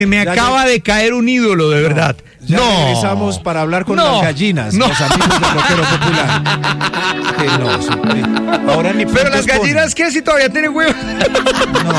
Me acaba de caer un ídolo, de verdad. Ya regresamos para hablar con las gallinas, los amigos del rockero popular. Ahora ni Pero las puntos gallinas, ¿qué? Si todavía tienen huevos. ponen. No,